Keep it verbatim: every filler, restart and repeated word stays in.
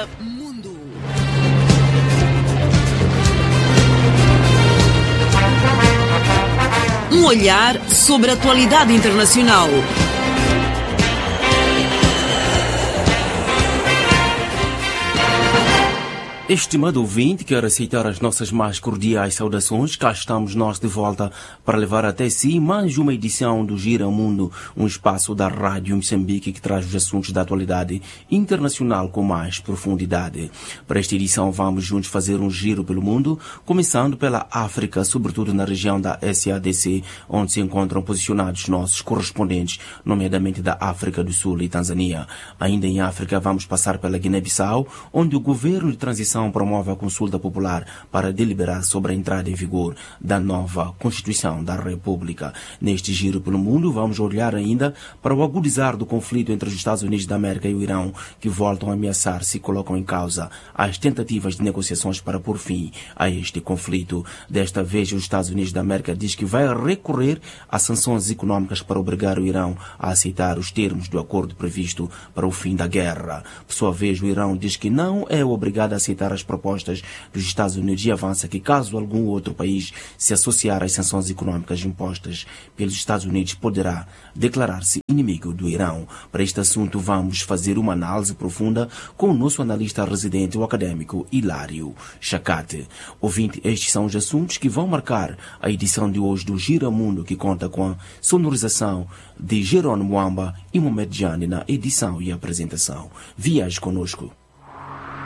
Gira Mundo. Um olhar sobre a atualidade internacional. Estimado ouvinte, quer aceitar as nossas mais cordiais saudações. Cá estamos nós de volta para levar até si mais uma edição do Gira Mundo, um espaço da Rádio Moçambique que traz os assuntos da atualidade internacional com mais profundidade. Para esta edição vamos juntos fazer um giro pelo mundo, começando pela África, sobretudo na região da S A D C, onde se encontram posicionados nossos correspondentes, nomeadamente da África do Sul e Tanzânia. Ainda em África vamos passar pela Guiné-Bissau, onde o governo de transição promove a consulta popular para deliberar sobre a entrada em vigor da nova Constituição da República. Neste giro pelo mundo, vamos olhar ainda para o agudizar do conflito entre os Estados Unidos da América e o Irão, que voltam a ameaçar-se e colocam em causa as tentativas de negociações para pôr fim a este conflito. Desta vez, os Estados Unidos da América diz que vai recorrer a sanções econômicas para obrigar o Irão a aceitar os termos do acordo previsto para o fim da guerra. Por sua vez, o Irão diz que não é obrigado a aceitar as propostas dos Estados Unidos e avança que caso algum outro país se associar às sanções econômicas impostas pelos Estados Unidos, poderá declarar-se inimigo do Irão. Para este assunto vamos fazer uma análise profunda com o nosso analista residente, o académico Hilário Chacate. Ouvinte, estes são os assuntos que vão marcar a edição de hoje do Gira Mundo, que conta com a sonorização de Jerônimo Mwamba e Mohamed Jani na edição e apresentação. Viaje conosco.